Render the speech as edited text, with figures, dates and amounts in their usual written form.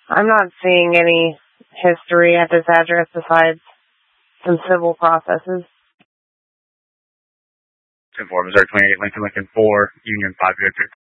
I'm not seeing any history at this address besides some civil processes. 10-4, Missouri 28, Lincoln 4, Union 5 Victor.